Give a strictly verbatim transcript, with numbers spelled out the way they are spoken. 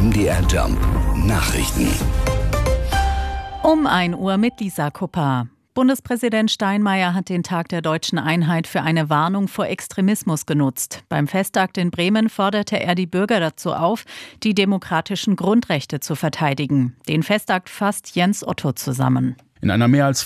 M D R Jump Nachrichten. Um ein Uhr mit Lisa Kupper. Bundespräsident Steinmeier hat den Tag der Deutschen Einheit für eine Warnung vor Extremismus genutzt. Beim Festakt in Bremen forderte er die Bürger dazu auf, die demokratischen Grundrechte zu verteidigen. Den Festakt fasst Jens Otto zusammen. In einer mehr als